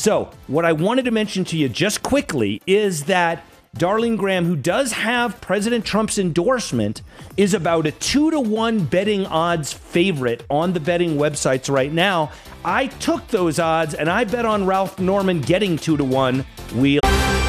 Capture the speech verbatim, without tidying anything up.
So what I wanted to mention to you just quickly is that Darlene Graham, who does have President Trump's endorsement, is about a two to one betting odds favorite on the betting websites right now. I took those odds and I bet on Ralph Norman getting two to one. We'll